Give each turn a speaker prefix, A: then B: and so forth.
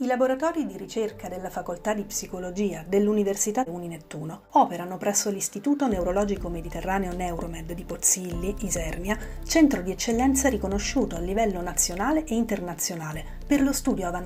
A: I laboratori di ricerca della Facoltà di Psicologia dell'Università Uninettuno operano presso l'Istituto Neurologico Mediterraneo Neuromed di Pozzilli, Isernia, centro di eccellenza riconosciuto a livello nazionale e internazionale per lo studio avanzato